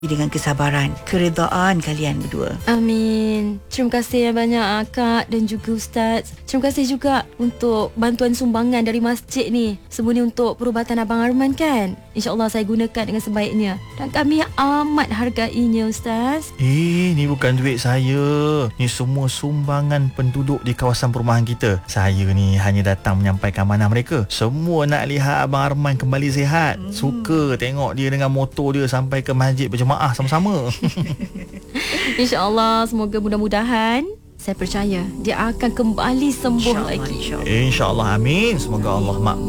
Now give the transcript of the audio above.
dengan kesabaran, keredaan kalian berdua. Amin. Terima kasih yang banyak Kak dan juga Ustaz. Terima kasih juga untuk bantuan sumbangan dari masjid ni. Semua ni untuk perubatan Abang Arman kan? InsyaAllah saya gunakan dengan sebaiknya. Dan kami amat hargainya Ustaz. Ni bukan duit saya. Ni semua sumbangan penduduk di kawasan perumahan kita. Saya ni hanya datang menyampaikan amanah mereka. Semua nak lihat Abang Arman kembali sihat. Suka tengok dia dengan motor dia sampai ke masjid berjemaah sama-sama. InsyaAllah, semoga mudah-mudahan, saya percaya dia akan kembali sembuh InsyaAllah, lagi. insyaAllah. InsyaAllah, amin. Semoga Allah makbul.